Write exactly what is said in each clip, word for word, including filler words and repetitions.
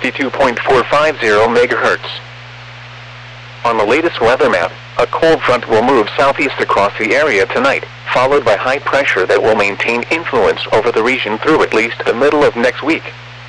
sixty-two point four five zero megahertz. On the latest weather map, a cold front will move southeast across the area tonight, followed by high pressure that will maintain influence over the region through at least the middle of next week.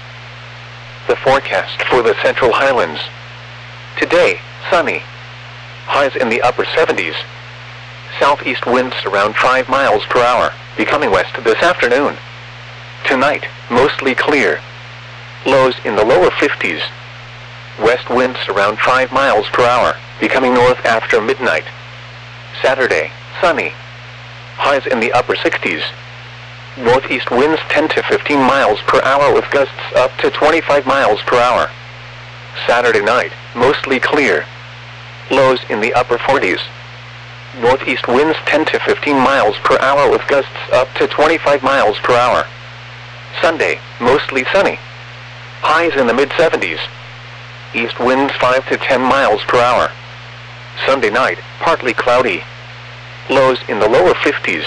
The forecast for the Central Highlands. Today, sunny. Highs in the upper seventies. Southeast winds around five miles per hour, becoming west this afternoon. Tonight, mostly clear. Lows in the lower fifties. West winds around five miles per hour, becoming north after midnight. Saturday, sunny. Highs in the upper sixties. Northeast winds ten to fifteen miles per hour with gusts up to twenty-five miles per hour. Saturday night, mostly clear. Lows in the upper forties. Northeast winds ten to fifteen miles per hour with gusts up to twenty-five miles per hour. Sunday, mostly sunny. Highs in the mid seventies. East winds five to ten miles per hour. Sunday night, partly cloudy. Lows in the lower fifties.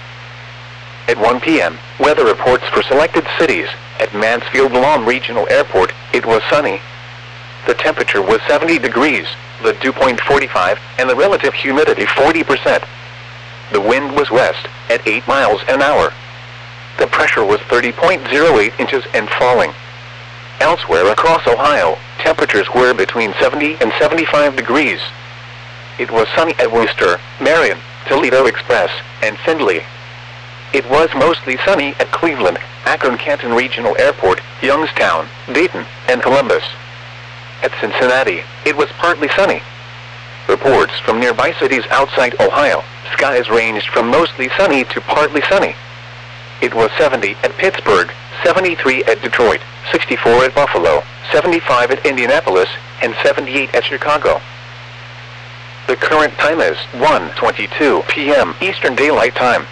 At one p m, weather reports for selected cities. At Mansfield Lawn Regional Airport, it was sunny. The temperature was seventy degrees, the dew point forty-five, and the relative humidity forty percent. The wind was west, at eight miles an hour. The pressure was thirty point zero eight inches and falling. Elsewhere across Ohio, temperatures were between seventy and seventy-five degrees. It was sunny at Worcester, Marion, Toledo Express, and Findlay. It was mostly sunny at Cleveland, Akron-Canton Regional Airport, Youngstown, Dayton, and Columbus. At Cincinnati, it was partly sunny. Reports from nearby cities outside Ohio, skies ranged from mostly sunny to partly sunny. It was seventy at Pittsburgh, seventy-three at Detroit, sixty-four at Buffalo, seventy-five at Indianapolis, and seventy-eight at Chicago. The current time is one twenty-two p m Eastern Daylight Time.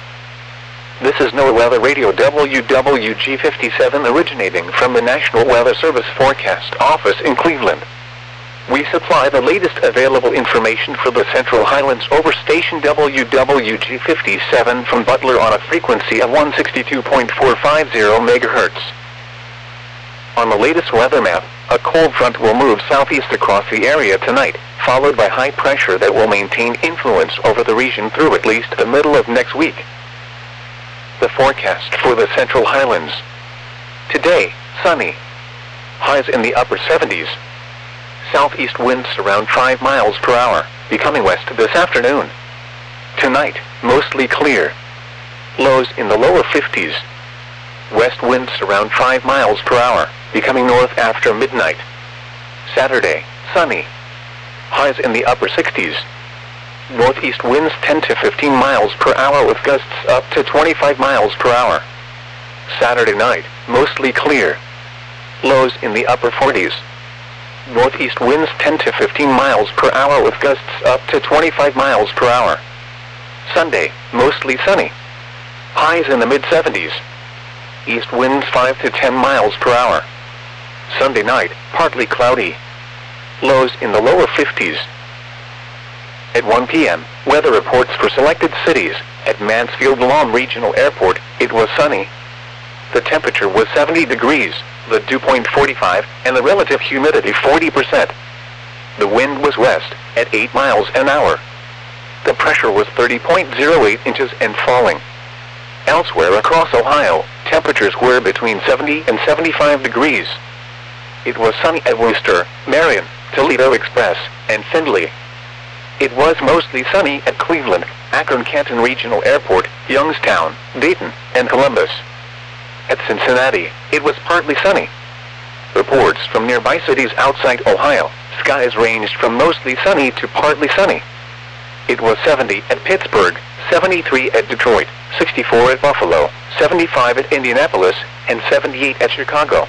This is NOAA Weather Radio W W G fifty-seven originating from the National Weather Service Forecast Office in Cleveland. We supply the latest available information for the Central Highlands over station W W G fifty-seven from Butler on a frequency of one sixty-two point four five zero megahertz. On the latest weather map, a cold front will move southeast across the area tonight, followed by high pressure that will maintain influence over the region through at least the middle of next week. The forecast for the Central Highlands. Today, sunny. Highs in the upper seventies. Southeast winds around five miles per hour, becoming west this afternoon. Tonight, mostly clear. Lows in the lower fifties. West winds around five miles per hour, becoming north after midnight. Saturday, sunny. Highs in the upper sixties. Northeast winds ten to fifteen miles per hour with gusts up to twenty-five miles per hour. Saturday night, mostly clear. Lows in the upper forties. Northeast winds ten to fifteen miles per hour with gusts up to twenty-five miles per hour. Sunday, mostly sunny. Highs in the mid seventies. East winds five to ten miles per hour. Sunday night, partly cloudy. Lows in the lower fifties. At one p m, weather reports for selected cities. At Mansfield Lawn Regional Airport, it was sunny. The temperature was seventy degrees, the dew point forty-five, and the relative humidity forty percent. The wind was west, at eight miles an hour. The pressure was thirty point zero eight inches and falling. Elsewhere across Ohio, temperatures were between seventy and seventy-five degrees. It was sunny at Worcester, Marion, Toledo Express, and Findlay. It was mostly sunny at Cleveland, Akron-Canton Regional Airport, Youngstown, Dayton, and Columbus. At Cincinnati, it was partly sunny. Reports from nearby cities outside Ohio, skies ranged from mostly sunny to partly sunny. It was seventy at Pittsburgh, seventy-three at Detroit, sixty-four at Buffalo, seventy-five at Indianapolis, and seventy-eight at Chicago.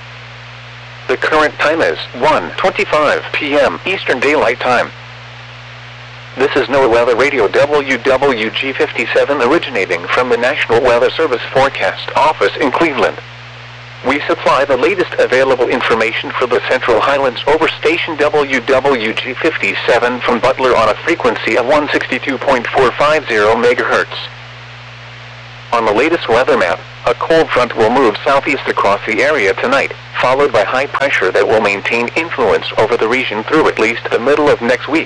The current time is one twenty-five p m Eastern Daylight Time. This is NOAA Weather Radio W W G fifty-seven originating from the National Weather Service Forecast Office in Cleveland. We supply the latest available information for the Central Highlands over station W W G fifty-seven from Butler on a frequency of one sixty-two point four five zero megahertz. On the latest weather map, a cold front will move southeast across the area tonight, followed by high pressure that will maintain influence over the region through at least the middle of next week.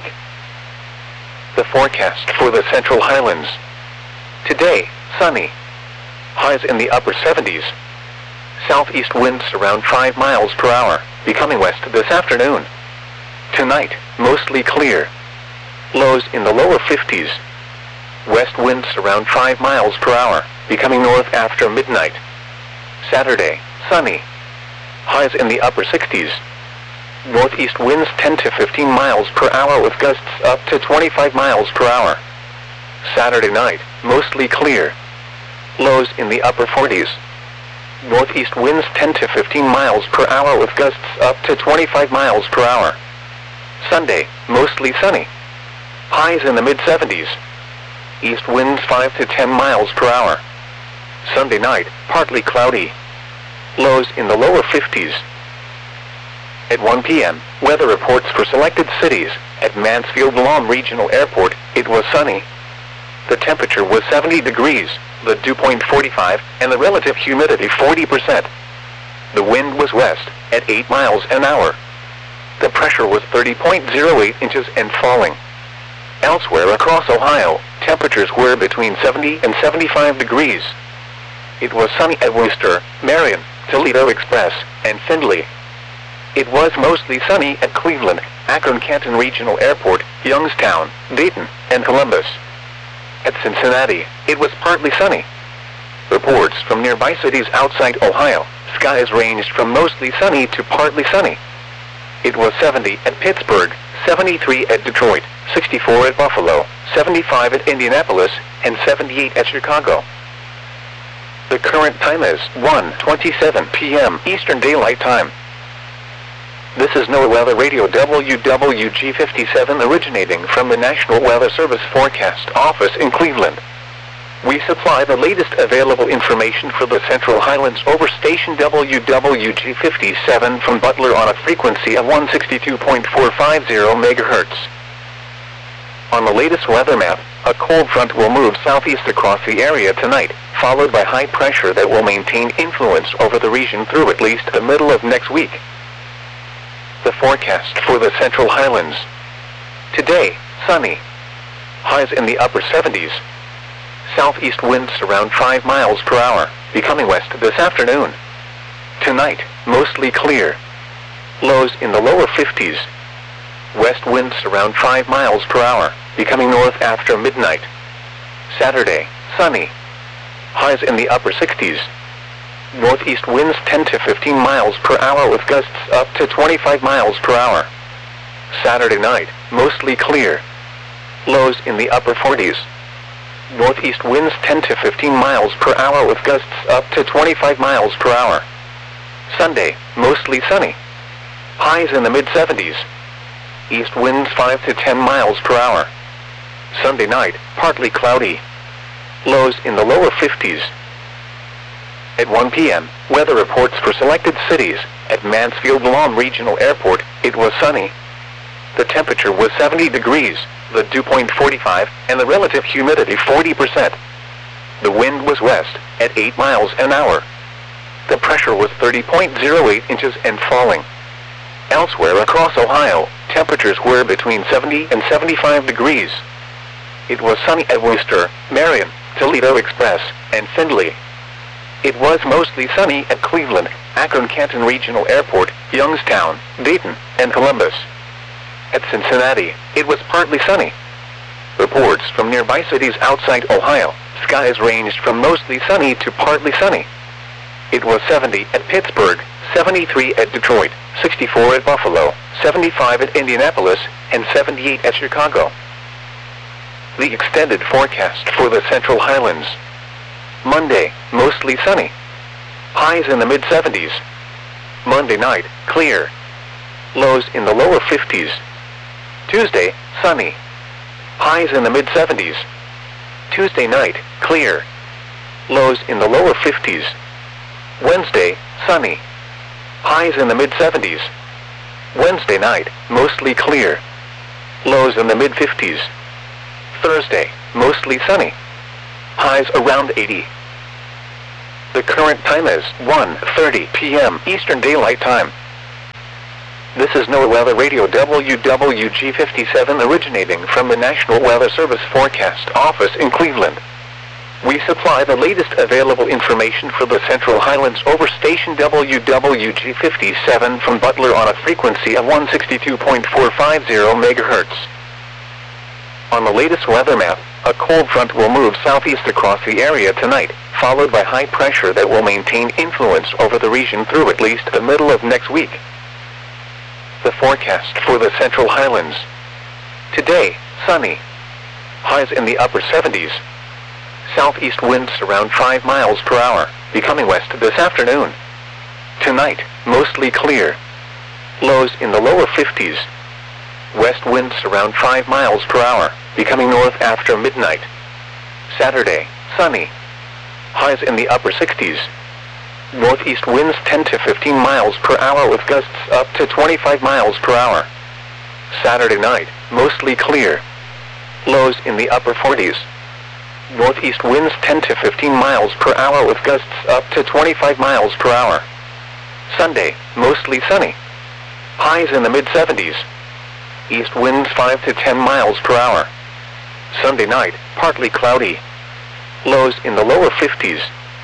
The forecast for the Central Highlands. Today, sunny. Highs in the upper seventies. Southeast winds around five miles per hour, becoming west this afternoon. Tonight, mostly clear. Lows in the lower fifties. West winds around five miles per hour, becoming north after midnight. Saturday, sunny. Highs in the upper sixties. Northeast winds ten to fifteen miles per hour with gusts up to twenty-five miles per hour. Saturday night, mostly clear. Lows in the upper forties. Northeast winds ten to fifteen miles per hour with gusts up to twenty-five miles per hour. Sunday, mostly sunny. Highs in the mid seventies. East winds five to ten miles per hour. Sunday night, partly cloudy. Lows in the lower fifties. At one p m, weather reports for selected cities. At Mansfield-Lam Regional Airport, it was sunny. The temperature was seventy degrees, the dew point forty-five, and the relative humidity forty percent. The wind was west, at eight miles an hour. The pressure was thirty point zero eight inches and falling. Elsewhere across Ohio, temperatures were between seventy and seventy-five degrees. It was sunny at Worcester, Marion, Toledo Express, and Findlay. It was mostly sunny at Cleveland, Akron-Canton Regional Airport, Youngstown, Dayton, and Columbus. At Cincinnati, it was partly sunny. Reports from nearby cities outside Ohio, skies ranged from mostly sunny to partly sunny. It was seventy at Pittsburgh, seventy-three at Detroit, sixty-four at Buffalo, seventy-five at Indianapolis, and seventy-eight at Chicago. The current time is one twenty-seven p m Eastern Daylight Time. This is NOAA Weather Radio W W G fifty-seven originating from the National Weather Service Forecast Office in Cleveland. We supply the latest available information for the Central Highlands over station W W G fifty-seven from Butler on a frequency of one sixty-two point four five zero megahertz. On the latest weather map, a cold front will move southeast across the area tonight, followed by high pressure that will maintain influence over the region through at least the middle of next week. The forecast for the Central Highlands. Today, sunny. Highs in the upper seventies. Southeast winds around five miles per hour, becoming west this afternoon. Tonight, mostly clear. Lows in the lower fifties. West winds around five miles per hour, becoming north after midnight. Saturday, sunny. Highs in the upper sixties. Northeast winds ten to fifteen miles per hour with gusts up to twenty-five miles per hour. Saturday night, mostly clear. Lows in the upper forties. Northeast winds ten to fifteen miles per hour with gusts up to twenty-five miles per hour. Sunday, mostly sunny. Highs in the mid seventies. East winds five to ten miles per hour. Sunday night, partly cloudy. Lows in the lower fifties. At one p m, weather reports for selected cities. At Mansfield-Lam Regional Airport, it was sunny. The temperature was seventy degrees, the dew point forty-five, and the relative humidity forty percent. The wind was west, at eight miles an hour. The pressure was thirty point zero eight inches and falling. Elsewhere across Ohio, temperatures were between seventy and seventy-five degrees. It was sunny at Worcester, Marion, Toledo Express, and Findlay. It was mostly sunny at Cleveland, Akron-Canton Regional Airport, Youngstown, Dayton, and Columbus. At Cincinnati, it was partly sunny. Reports from nearby cities outside Ohio, skies ranged from mostly sunny to partly sunny. It was seventy at Pittsburgh, seventy-three at Detroit, sixty-four at Buffalo, seventy-five at Indianapolis, and seventy-eight at Chicago. The extended forecast for the Central Highlands. Monday, mostly sunny. Highs in the mid seventies. Monday night, clear. Lows in the lower fifties. Tuesday, sunny. Highs in the mid seventies. Tuesday night, clear. Lows in the lower fifties. Wednesday, sunny. Highs in the mid seventies. Wednesday night, mostly clear. Lows in the mid fifties. Thursday, mostly sunny. Highs around eighty. The current time is one thirty p m Eastern Daylight Time. This is NOAA Weather Radio W W G fifty-seven originating from the National Weather Service Forecast Office in Cleveland. We supply the latest available information for the Central Highlands over station W W G fifty-seven from Butler on a frequency of one sixty-two point four five zero megahertz. On the latest weather map, a cold front will move southeast across the area tonight, followed by high pressure that will maintain influence over the region through at least the middle of next week. The forecast for the Central Highlands. Today, sunny. Highs in the upper seventies. Southeast winds around five miles per hour, becoming west this afternoon. Tonight, mostly clear. Lows in the lower fifties. West winds around five miles per hour, becoming north after midnight. Saturday, sunny. Highs in the upper sixties. Northeast winds ten to fifteen miles per hour with gusts up to twenty-five miles per hour. Saturday night, mostly clear. Lows in the upper forties. Northeast winds ten to fifteen miles per hour with gusts up to twenty-five miles per hour. Sunday, mostly sunny. Highs in the mid seventies. East winds five to ten miles per hour. Sunday night, partly cloudy. Lows in the lower fifties.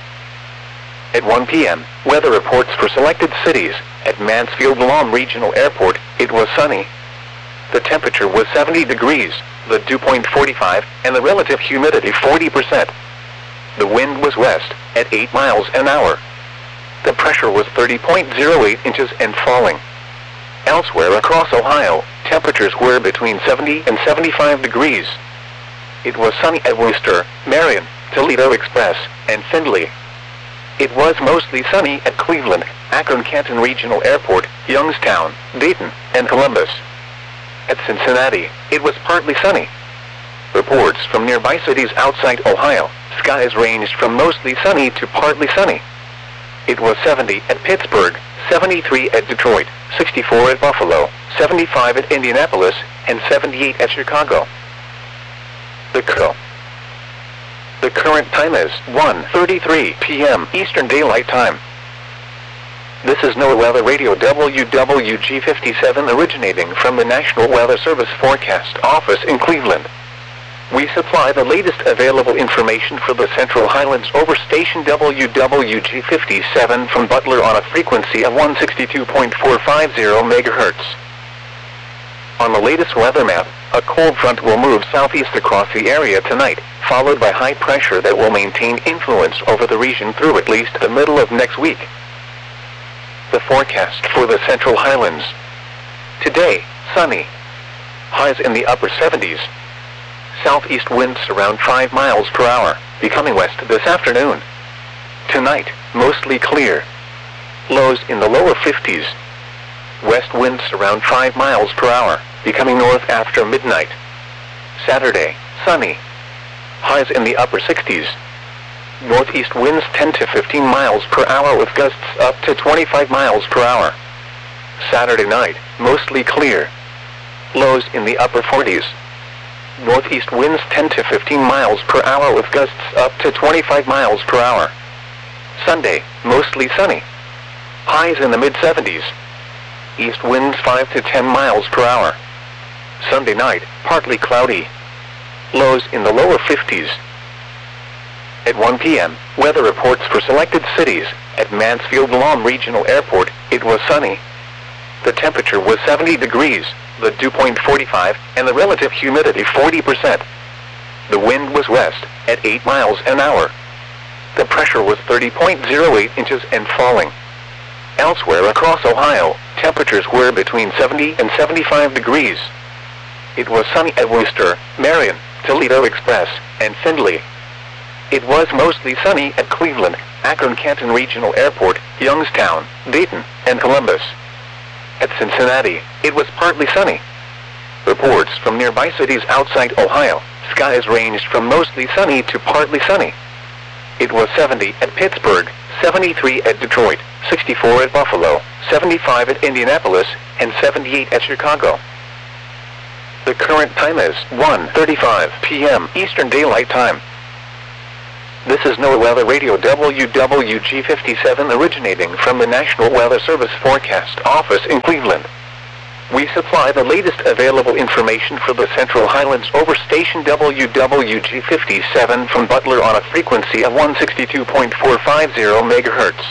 At one p m, weather reports for selected cities. At Mansfield-Lam Regional Airport, it was sunny. The temperature was seventy degrees, the dew point forty-five, and the relative humidity forty percent. The wind was west, at eight miles an hour. The pressure was thirty point zero eight inches and falling. Elsewhere across Ohio, temperatures were between seventy and seventy-five degrees. It was sunny at Worcester, Marion, Toledo Express, and Findlay. It was mostly sunny at Cleveland, Akron-Canton Regional Airport, Youngstown, Dayton, and Columbus. At Cincinnati, it was partly sunny. Reports from nearby cities outside Ohio, skies ranged from mostly sunny to partly sunny. It was seventy at Pittsburgh, seventy-three at Detroit, sixty-four at Buffalo, seventy-five at Indianapolis, and seventy-eight at Chicago. The current The current time is one thirty-three p m Eastern Daylight Time. This is NOAA Weather Radio W W G fifty-seven originating from the National Weather Service Forecast Office in Cleveland. We supply the latest available information for the Central Highlands over station W W G fifty-seven from Butler on a frequency of one sixty-two point four five zero megahertz. On the latest weather map, a cold front will move southeast across the area tonight, followed by high pressure that will maintain influence over the region through at least the middle of next week. The forecast for the Central Highlands. Today, sunny. Highs in the upper seventies. Southeast winds around five miles per hour, becoming west this afternoon. Tonight, mostly clear. Lows in the lower fifties. West winds around five miles per hour, becoming north after midnight. Saturday, sunny. Highs in the upper sixties. Northeast winds ten to fifteen miles per hour with gusts up to twenty-five miles per hour. Saturday night, mostly clear. Lows in the upper forties. Northeast winds ten to fifteen miles per hour with gusts up to twenty-five miles per hour. Sunday, mostly sunny. Highs in the mid seventies. East winds five to ten miles per hour. Sunday night, partly cloudy. Lows in the lower fifties. At one p m, weather reports for selected cities. At Mansfield-Lam Regional Airport, it was sunny. The temperature was seventy degrees, the dew point forty-five, and the relative humidity forty percent. The wind was west, at eight miles an hour. The pressure was thirty point zero eight inches and falling. Elsewhere across Ohio, temperatures were between seventy and seventy-five degrees. It was sunny at Worcester, Marion, Toledo Express, and Findlay. It was mostly sunny at Cleveland, Akron-Canton Regional Airport, Youngstown, Dayton, and Columbus. At Cincinnati, it was partly sunny. Reports from nearby cities outside Ohio, skies ranged from mostly sunny to partly sunny. It was seventy at Pittsburgh, seventy-three at Detroit, sixty-four at Buffalo, seventy-five at Indianapolis, and seventy-eight at Chicago. The current time is one thirty-five p m Eastern Daylight Time. This is NOAA Weather Radio W W G fifty-seven originating from the National Weather Service Forecast Office in Cleveland. We supply the latest available information for the Central Highlands over station W W G fifty-seven from Butler on a frequency of one sixty-two point four five zero megahertz.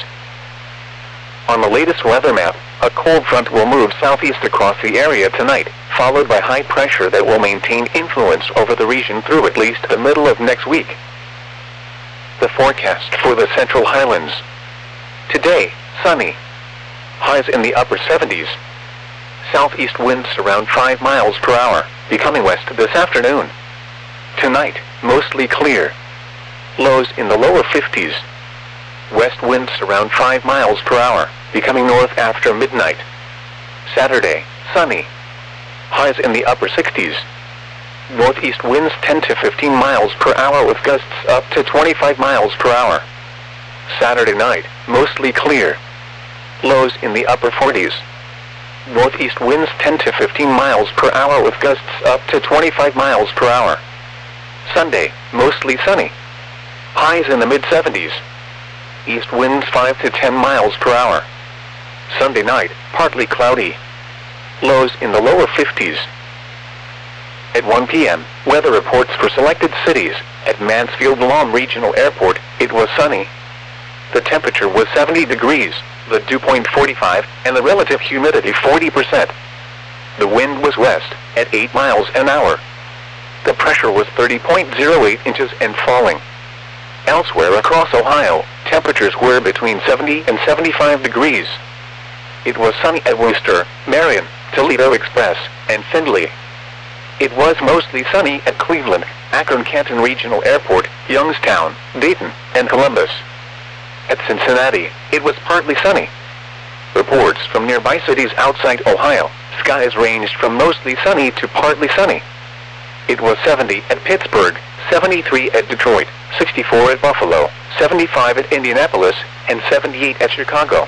On the latest weather map, a cold front will move southeast across the area tonight, followed by high pressure that will maintain influence over the region through at least the middle of next week. The forecast for the Central Highlands. Today, sunny. Highs in the upper seventies. Southeast winds around five miles per hour, becoming west this afternoon. Tonight, mostly clear. Lows in the lower fifties. West winds around five miles per hour, becoming north after midnight. Saturday, sunny. Highs in the upper sixties. Northeast winds ten to fifteen miles per hour with gusts up to twenty-five miles per hour. Saturday night, mostly clear. Lows in the upper forties. Northeast winds ten to fifteen miles per hour with gusts up to twenty-five miles per hour. Sunday, mostly sunny. Highs in the mid seventies. East winds five to ten miles per hour. Sunday night, partly cloudy. Lows in the lower fifties. At one p m, weather reports for selected cities. At Mansfield-Lam Regional Airport, it was sunny. The temperature was seventy degrees, the dew point forty-five, and the relative humidity forty percent. The wind was west, at eight miles an hour. The pressure was thirty point zero eight inches and falling. Elsewhere across Ohio, temperatures were between seventy and seventy-five degrees. It was sunny at Worcester, Marion, Toledo Express, and Findlay. It was mostly sunny at Cleveland, Akron-Canton Regional Airport, Youngstown, Dayton, and Columbus. At Cincinnati, it was partly sunny. Reports from nearby cities outside Ohio, skies ranged from mostly sunny to partly sunny. It was seventy at Pittsburgh, seventy-three at Detroit, sixty-four at Buffalo, seventy-five at Indianapolis, and seventy-eight at Chicago.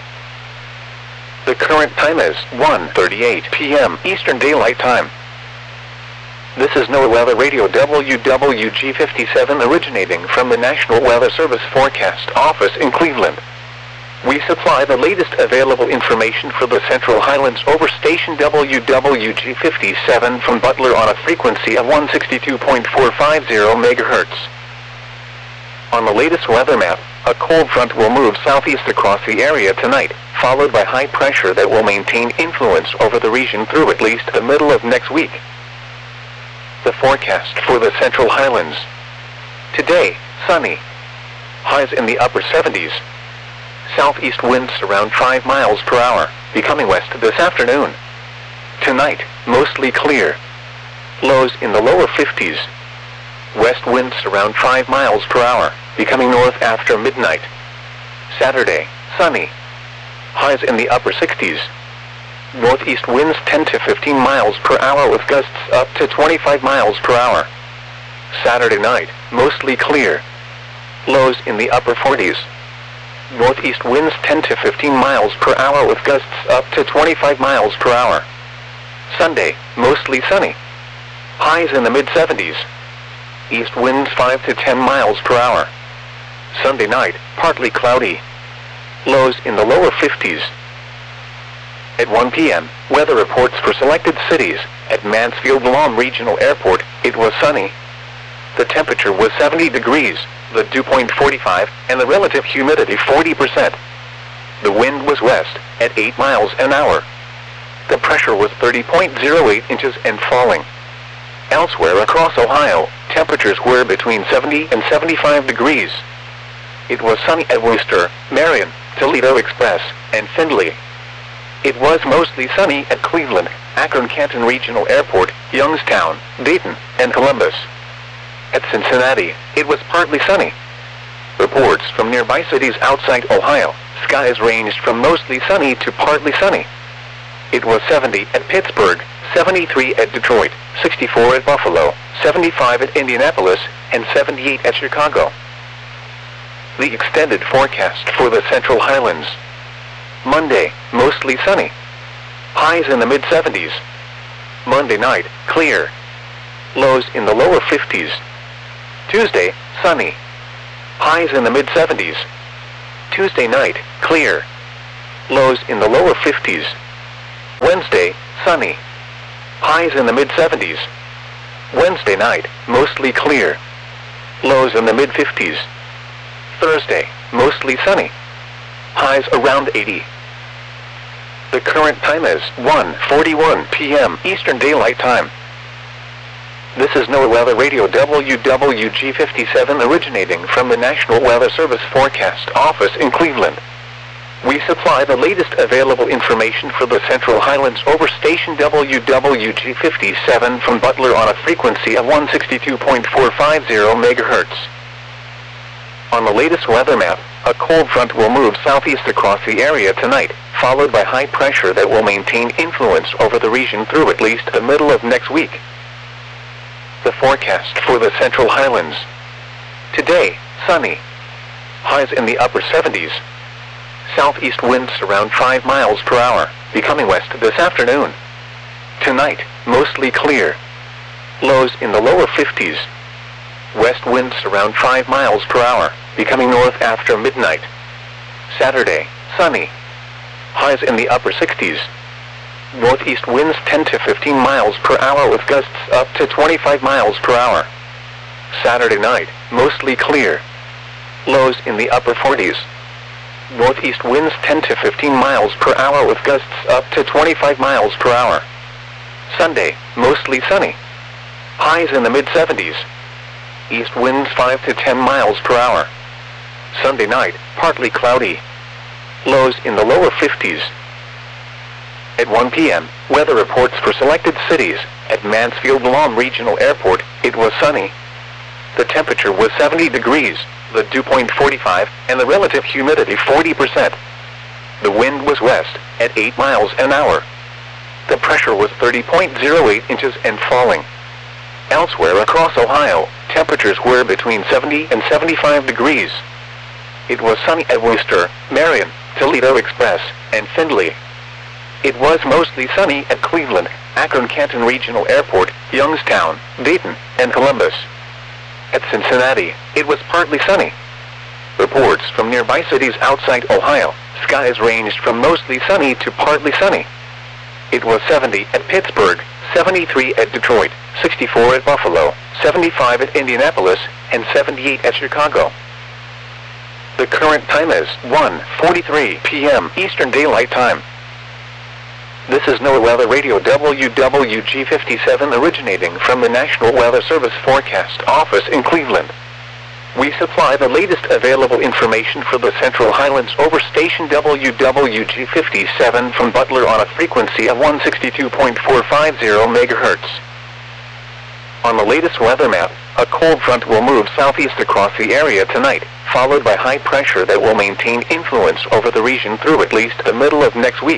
The current time is one thirty-eight p m Eastern Daylight Time. This is NOAA Weather Radio W W G fifty-seven originating from the National Weather Service Forecast Office in Cleveland. We supply the latest available information for the Central Highlands over station W W G fifty-seven from Butler on a frequency of one sixty-two point four five zero megahertz. On the latest weather map, a cold front will move southeast across the area tonight, followed by high pressure that will maintain influence over the region through at least the middle of next week. The forecast for the Central Highlands. Today, sunny. Highs in the upper seventies. Southeast winds around five miles per hour, becoming west this afternoon. Tonight, mostly clear. Lows in the lower fifties. West winds around five miles per hour, becoming north after midnight. Saturday, sunny. Highs in the upper sixties. Northeast winds ten to fifteen miles per hour with gusts up to twenty-five miles per hour. Saturday night, mostly clear. Lows in the upper forties. Northeast winds ten to fifteen miles per hour with gusts up to twenty-five miles per hour. Sunday, mostly sunny. Highs in the mid seventies. East winds five to ten miles per hour. Sunday night, partly cloudy. Lows in the lower fifties. At one p m, weather reports for selected cities. At Mansfield-Lam Regional Airport, it was sunny. The temperature was seventy degrees, the dew point forty-five, and the relative humidity forty percent. The wind was west, at eight miles an hour. The pressure was thirty point zero eight inches and falling. Elsewhere across Ohio, temperatures were between seventy and seventy-five degrees. It was sunny at Worcester, Marion, Toledo Express, and Findlay. It was mostly sunny at Cleveland, Akron-Canton Regional Airport, Youngstown, Dayton, and Columbus. At Cincinnati, it was partly sunny. Reports from nearby cities outside Ohio, skies ranged from mostly sunny to partly sunny. It was seventy at Pittsburgh, seventy-three at Detroit, sixty-four at Buffalo, seventy-five at Indianapolis, and seventy-eight at Chicago. The extended forecast for the Central Highlands. Monday, mostly sunny. Highs in the mid seventies. Monday night, clear. Lows in the lower fifties. Tuesday, sunny. Highs in the mid seventies. Tuesday night, clear. Lows in the lower fifties. Wednesday, sunny. Highs in the mid seventies. Wednesday night, mostly clear. Lows in the mid fifties. Thursday, mostly sunny. Highs around eighty. The current time is one forty-one p m Eastern Daylight Time. This is NOAA Weather Radio W W G fifty-seven originating from the National Weather Service Forecast Office in Cleveland. We supply the latest available information for the Central Highlands over station W W G fifty-seven from Butler on a frequency of one sixty-two point four five zero megahertz. On the latest weather map, a cold front will move southeast across the area tonight, followed by high pressure that will maintain influence over the region through at least the middle of next week. The forecast for the Central Highlands. Today, sunny. Highs in the upper seventies. Southeast winds around five miles per hour, becoming west this afternoon. Tonight, mostly clear. Lows in the lower fifties. West winds around five miles per hour, becoming north after midnight. Saturday, sunny. Highs in the upper sixties. Northeast winds ten to fifteen miles per hour with gusts up to twenty-five miles per hour. Saturday night, mostly clear. Lows in the upper forties. Northeast winds ten to fifteen miles per hour with gusts up to twenty-five miles per hour. Sunday, mostly sunny. Highs in the mid seventies. East winds five to ten miles per hour. Sunday night, partly cloudy. Lows in the lower fifties. At one p m, weather reports for selected cities. At Mansfield-Lom Regional Airport, it was sunny. The temperature was seventy degrees, the dew point forty-five, and the relative humidity forty percent. The wind was west, at eight miles an hour. The pressure was thirty point zero eight inches and falling. Elsewhere across Ohio, temperatures were between seventy and seventy-five degrees. It was sunny at Worcester, Marion, Toledo Express, and Findlay. It was mostly sunny at Cleveland, Akron-Canton Regional Airport, Youngstown, Dayton, and Columbus. At Cincinnati, it was partly sunny. Reports from nearby cities outside Ohio, skies ranged from mostly sunny to partly sunny. It was seventy at Pittsburgh, seventy-three at Detroit, sixty-four at Buffalo, seventy-five at Indianapolis, and seventy-eight at Chicago. The current time is one forty-three p m Eastern Daylight Time. This is NOAA Weather Radio W W G fifty-seven originating from the National Weather Service Forecast Office in Cleveland. We supply the latest available information for the Central Highlands over station W W G fifty-seven from Butler on a frequency of one sixty-two point four five zero megahertz. On the latest weather map, a cold front will move southeast across the area tonight, followed by high pressure that will maintain influence over the region through at least the middle of next week.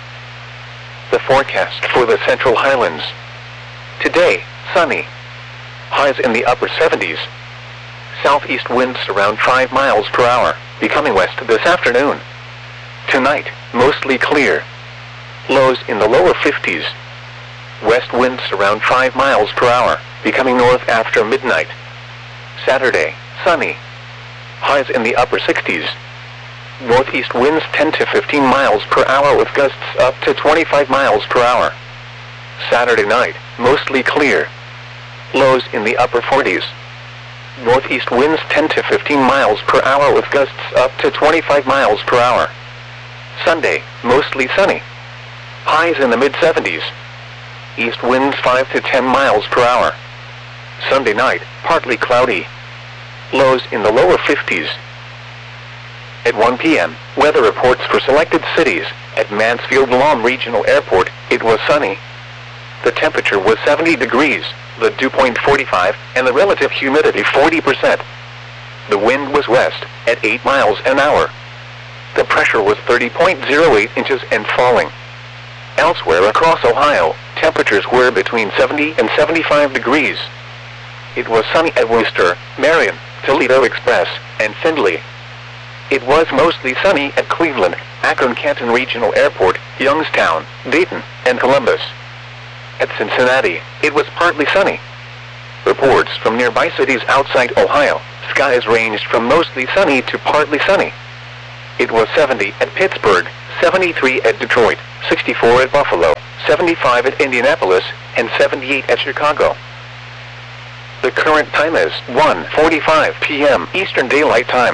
The forecast for the Central Highlands. Today, sunny. Highs in the upper seventies. Southeast winds around five miles per hour, becoming west this afternoon. Tonight, mostly clear. Lows in the lower fifties. West winds around five miles per hour, becoming north after midnight. Saturday, sunny. Highs in the upper sixties. Northeast winds ten to fifteen miles per hour with gusts up to twenty-five miles per hour. Saturday night, mostly clear. Lows in the upper forties. Northeast winds ten to fifteen miles per hour with gusts up to twenty-five miles per hour. Sunday, mostly sunny. Highs in the mid seventies. East winds five to ten miles per hour. Sunday night, partly cloudy. Lows in the lower fifties. At one p m, weather reports for selected cities. At Mansfield-Lom Regional Airport, it was sunny. The temperature was seventy degrees, the dew point forty-five, and the relative humidity forty percent. The wind was west, at eight miles an hour. The pressure was thirty point zero eight inches and falling. Elsewhere across Ohio, temperatures were between seventy and seventy-five degrees. It was sunny at Worcester, Marion, Toledo Express, and Findlay. It was mostly sunny at Cleveland, Akron-Canton Regional Airport, Youngstown, Dayton, and Columbus. At Cincinnati, it was partly sunny. Reports from nearby cities outside Ohio, skies ranged from mostly sunny to partly sunny. It was seventy at Pittsburgh, seventy-three at Detroit, sixty-four at Buffalo, seventy-five at Indianapolis, and seventy-eight at Chicago. The current time is one forty-five p m Eastern Daylight Time.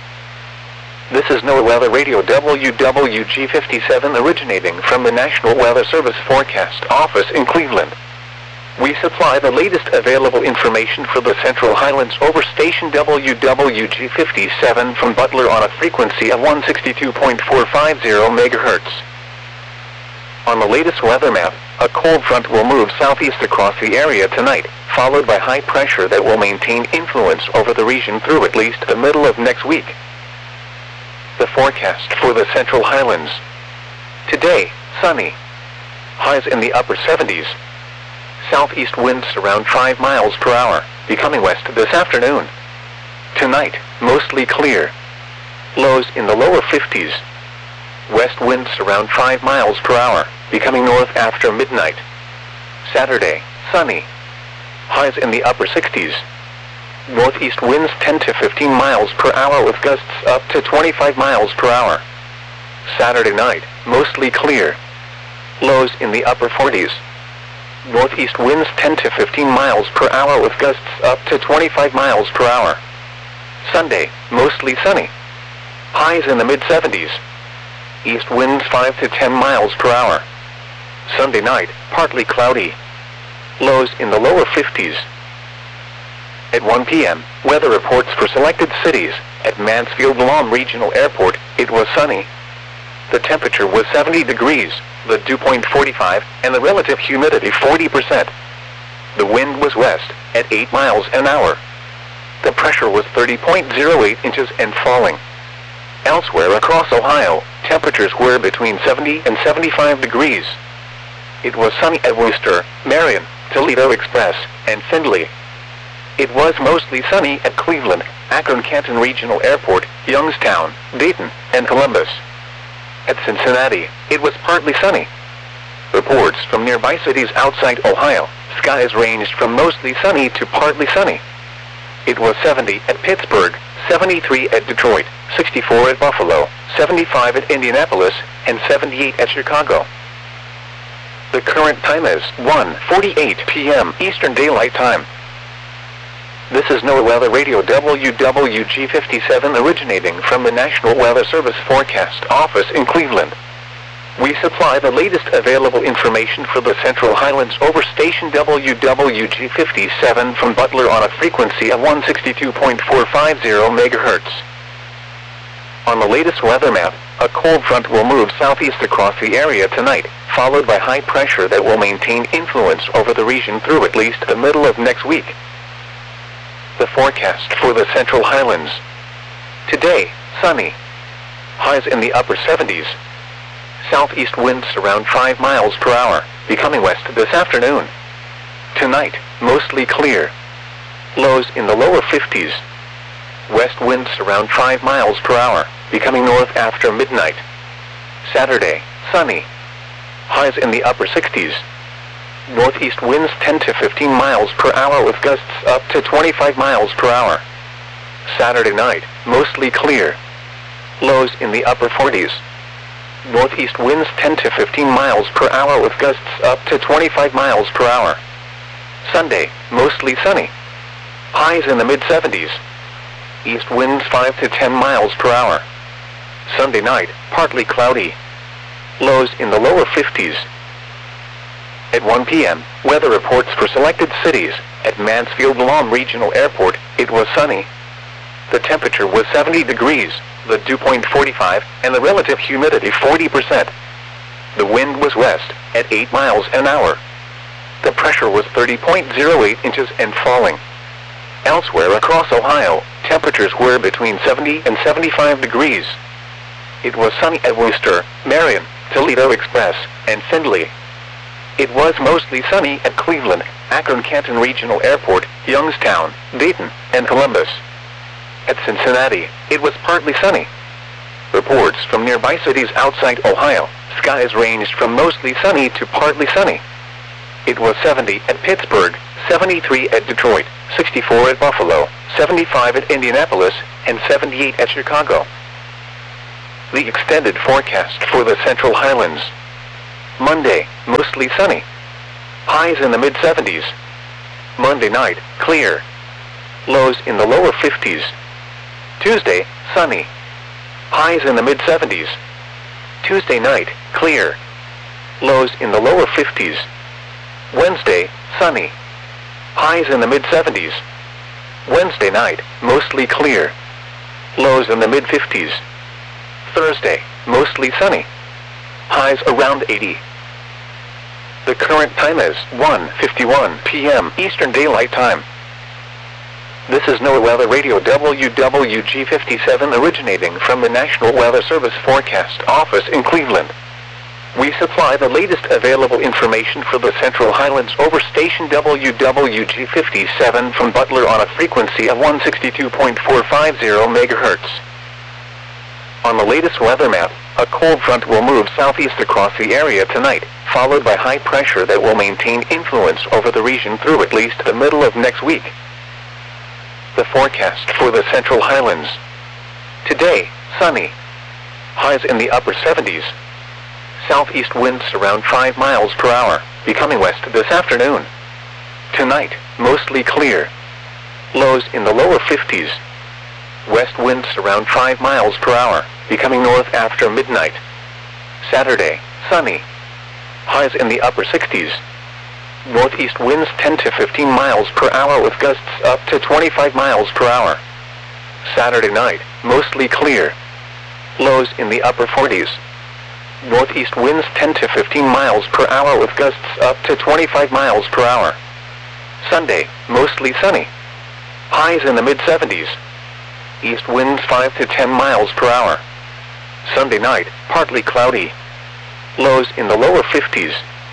This is NOAA Weather Radio W W G fifty-seven originating from the National Weather Service Forecast Office in Cleveland. We supply the latest available information for the Central Highlands over station W W G fifty-seven from Butler on a frequency of one sixty-two point four five zero megahertz. On the latest weather map, a cold front will move southeast across the area tonight, followed by high pressure that will maintain influence over the region through at least the middle of next week. The forecast for the Central Highlands. Today, sunny. Highs in the upper seventies. Southeast winds around five miles per hour, becoming west this afternoon. Tonight, mostly clear. Lows in the lower fifties. West winds around five miles per hour, becoming north after midnight. Saturday, sunny. Highs in the upper sixties. Northeast winds ten to fifteen miles per hour with gusts up to twenty-five miles per hour. Saturday night, mostly clear. Lows in the upper forties. Northeast winds ten to fifteen miles per hour with gusts up to twenty-five miles per hour. Sunday, mostly sunny. Highs in the mid seventies. East winds five to ten miles per hour. Sunday night, partly cloudy. Lows in the lower fifties. At one p m, weather reports for selected cities. At Mansfield-Lom Regional Airport, it was sunny. The temperature was seventy degrees, the dew point forty-five, and the relative humidity forty percent. The wind was west, at eight miles an hour. The pressure was thirty point zero eight inches and falling. Elsewhere across Ohio, temperatures were between seventy and seventy-five degrees. It was sunny at Worcester, Marion, Toledo Express, and Findlay. It was mostly sunny at Cleveland, Akron-Canton Regional Airport, Youngstown, Dayton, and Columbus. At Cincinnati, it was partly sunny. Reports from nearby cities outside Ohio, skies ranged from mostly sunny to partly sunny. It was seventy at Pittsburgh, seventy-three at Detroit, sixty-four at Buffalo, seventy-five at Indianapolis, and seventy-eight at Chicago. The current time is one forty-eight p m Eastern Daylight Time. This is NOAA Weather Radio W W G fifty-seven originating from the National Weather Service Forecast Office in Cleveland. We supply the latest available information for the Central Highlands over station W W G fifty-seven from Butler on a frequency of one sixty-two point four five zero megahertz. On the latest weather map, a cold front will move southeast across the area tonight, followed by high pressure that will maintain influence over the region through at least the middle of next week. The forecast for the Central Highlands. Today, sunny. Highs in the upper seventies. Southeast winds around five miles per hour, becoming west this afternoon. Tonight, mostly clear. Lows in the lower fifties. West winds around five miles per hour, becoming north after midnight. Saturday, sunny. Highs in the upper sixties. Northeast winds ten to fifteen miles per hour with gusts up to twenty-five miles per hour. Saturday night, mostly clear. Lows in the upper forties. Northeast winds ten to fifteen miles per hour with gusts up to twenty-five miles per hour. Sunday, mostly sunny. Highs in the mid seventies. East winds five to ten miles per hour. Sunday night, partly cloudy. Lows in the lower fifties. At one p m, weather reports for selected cities. At Mansfield-Lom Regional Airport, it was sunny. The temperature was seventy degrees, the dew point forty-five, and the relative humidity forty percent. The wind was west, at eight miles an hour. The pressure was thirty point zero eight inches and falling. Elsewhere across Ohio, temperatures were between seventy and seventy-five degrees. It was sunny at Worcester, Marion, Toledo Express, and Findlay. It was mostly sunny at Cleveland, Akron-Canton Regional Airport, Youngstown, Dayton, and Columbus. At Cincinnati, it was partly sunny. Reports from nearby cities outside Ohio, skies ranged from mostly sunny to partly sunny. It was seventy at Pittsburgh, seventy-three at Detroit, sixty-four at Buffalo, seventy-five at Indianapolis, and seventy-eight at Chicago. The extended forecast for the Central Highlands. Monday, mostly sunny. Highs in the mid seventies. Monday night, clear. Lows in the lower fifties. Tuesday, sunny. Highs in the mid seventies. Tuesday night, clear. Lows in the lower fifties. Wednesday, sunny. Highs in the mid seventies. Wednesday night, mostly clear. Lows in the mid fifties. Thursday, mostly sunny. Highs around eighty. The current time is one fifty-one p m Eastern Daylight Time. This is NOAA Weather Radio W W G fifty-seven originating from the National Weather Service Forecast Office in Cleveland. We supply the latest available information for the Central Highlands over station W W G fifty-seven from Butler on a frequency of one sixty-two point four five zero megahertz. On the latest weather map, a cold front will move southeast across the area tonight, followed by high pressure that will maintain influence over the region through at least the middle of next week. The forecast for the Central Highlands. Today, sunny. Highs in the upper seventies. Southeast winds around five miles per hour, becoming west this afternoon. Tonight, mostly clear. Lows in the lower fifties. West winds around five miles per hour, becoming north after midnight. Saturday, sunny. Highs in the upper sixties. Northeast winds ten to fifteen miles per hour with gusts up to twenty-five miles per hour. Saturday night, mostly clear. Lows in the upper forties. Northeast winds ten to fifteen miles per hour with gusts up to twenty-five miles per hour. Sunday, mostly sunny. Highs in the mid seventies. East winds five to ten miles per hour. Sunday night, partly cloudy. Lows in the lower fifties.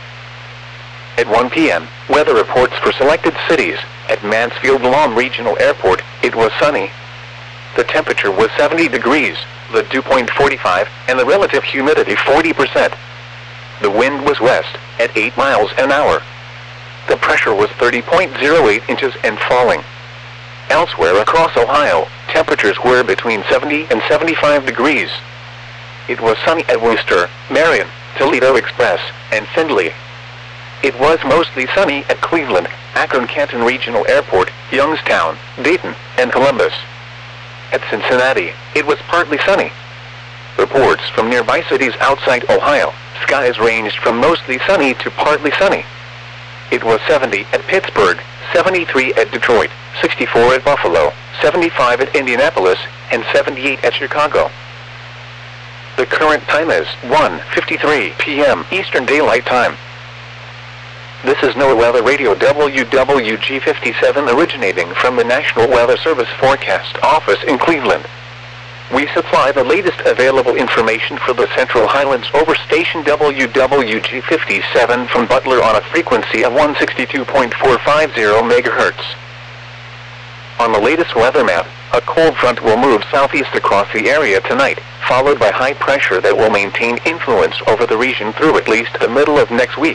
At one p m, weather reports for selected cities. At Mansfield-Lom Regional Airport, it was sunny. The temperature was seventy degrees, the dew point forty-five, and the relative humidity forty percent. The wind was west, at eight miles an hour. The pressure was thirty point zero eight inches and falling. Elsewhere across Ohio, temperatures were between seventy and seventy-five degrees. It was sunny at Worcester, Marion, Toledo Express, and Findlay. It was mostly sunny at Cleveland, Akron-Canton Regional Airport, Youngstown, Dayton, and Columbus. At Cincinnati, it was partly sunny. Reports from nearby cities outside Ohio, skies ranged from mostly sunny to partly sunny. It was seventy at Pittsburgh, seventy-three at Detroit, sixty-four at Buffalo, seventy-five at Indianapolis, and seventy-eight at Chicago. The current time is one fifty-three p m Eastern Daylight Time. This is NOAA Weather Radio W W G fifty-seven originating from the National Weather Service Forecast Office in Cleveland. We supply the latest available information for the Central Highlands over station W W G fifty-seven from Butler on a frequency of one sixty-two point four five zero megahertz. On the latest weather map, a cold front will move southeast across the area tonight, followed by high pressure that will maintain influence over the region through at least the middle of next week.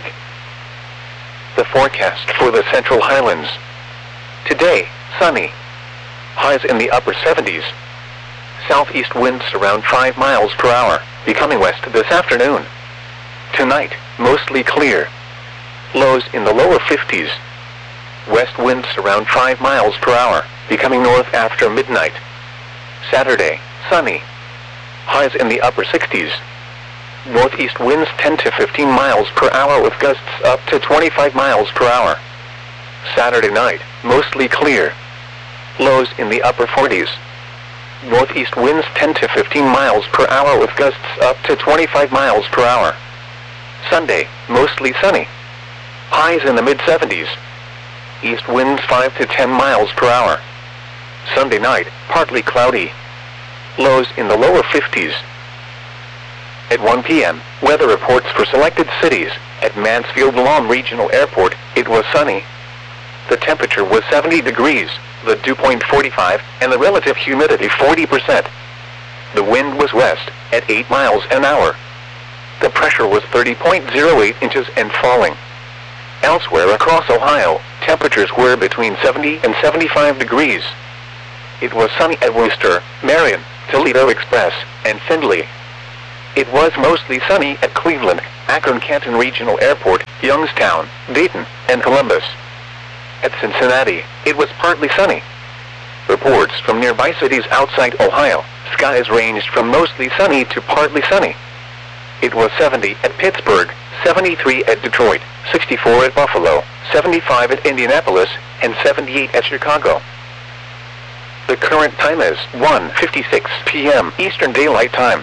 The forecast for the Central Highlands. Today, sunny. Highs in the upper seventies. Southeast winds around five miles per hour, becoming west this afternoon. Tonight, mostly clear. Lows in the lower fifties. West winds around five miles per hour, becoming north after midnight. Saturday, sunny. Highs in the upper sixties. Northeast winds ten to fifteen miles per hour with gusts up to twenty-five miles per hour. Saturday night, mostly clear. Lows in the upper forties. Northeast winds ten to fifteen miles per hour with gusts up to twenty-five miles per hour. Sunday, mostly sunny. Highs in the mid seventies. East winds five to ten miles per hour. Sunday night, partly cloudy. Lows in the lower fifties. At one p m, weather reports for selected cities. At Mansfield-Lom Regional Airport, it was sunny. The temperature was seventy degrees, the dew point forty-five, and the relative humidity forty percent. The wind was west, at eight miles an hour. The pressure was thirty point zero eight inches and falling. Elsewhere across Ohio, temperatures were between seventy and seventy-five degrees. It was sunny at Worcester, Marion, Toledo Express, and Findlay. It was mostly sunny at Cleveland, Akron-Canton Regional Airport, Youngstown, Dayton, and Columbus. At Cincinnati, it was partly sunny. Reports from nearby cities outside Ohio, skies ranged from mostly sunny to partly sunny. It was seventy at Pittsburgh, seventy-three at Detroit, sixty-four at Buffalo, seventy-five at Indianapolis, and seventy-eight at Chicago. The current time is one fifty-six p m Eastern Daylight Time.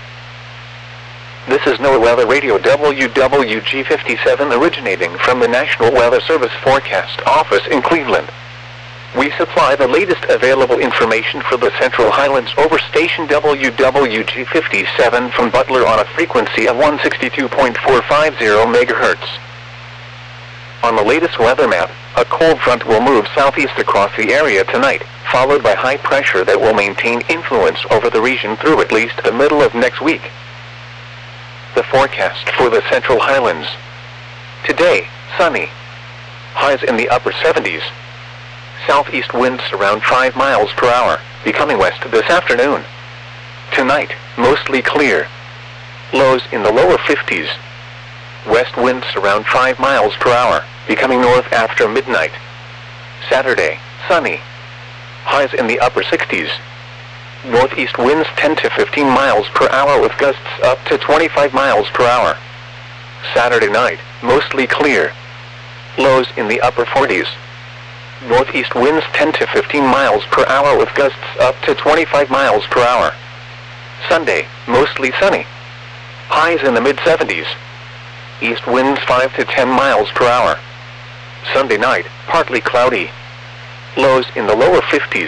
This is NOAA Weather Radio W W G fifty-seven originating from the National Weather Service Forecast Office in Cleveland. We supply the latest available information for the Central Highlands over station W W G fifty-seven from Butler on a frequency of one sixty-two point four five zero megahertz. On the latest weather map, a cold front will move southeast across the area tonight, followed by high pressure that will maintain influence over the region through at least the middle of next week. The forecast for the Central Highlands. Today, sunny. Highs in the upper seventies. Southeast winds around five miles per hour, becoming west this afternoon. Tonight, mostly clear. Lows in the lower fifties. West winds around five miles per hour, becoming north after midnight. Saturday, sunny. Highs in the upper sixties. Northeast winds ten to fifteen miles per hour with gusts up to twenty-five miles per hour. Saturday night, mostly clear. Lows in the upper forties. Northeast winds ten to fifteen miles per hour with gusts up to twenty-five miles per hour. Sunday, mostly sunny. Highs in the mid seventies. East winds five to ten miles per hour. Sunday night, partly cloudy. Lows in the lower fifties.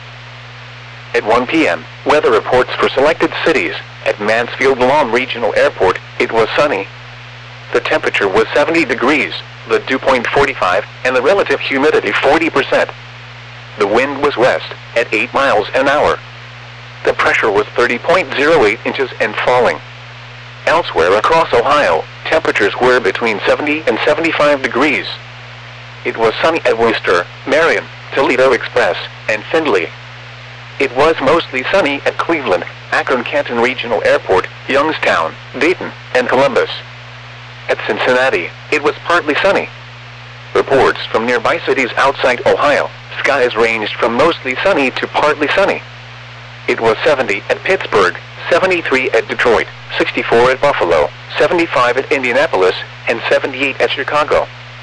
At one p m, weather reports for selected cities. At Mansfield-Lom Regional Airport, it was sunny. The temperature was seventy degrees, the dew point forty-five, and the relative humidity forty percent. The wind was west, at eight miles an hour. The pressure was thirty point zero eight inches and falling. Elsewhere across Ohio, temperatures were between seventy and seventy-five degrees. It was sunny at Worcester, Marion, Toledo Express, and Findlay. It was mostly sunny at Cleveland, Akron-Canton Regional Airport, Youngstown, Dayton, and Columbus. At Cincinnati, it was partly sunny. Reports from nearby cities outside Ohio, skies ranged from mostly sunny to partly sunny. It was seventy at Pittsburgh, seventy-three at Detroit, sixty-four at Buffalo, seventy-five at Indianapolis, and seventy-eight at Chicago.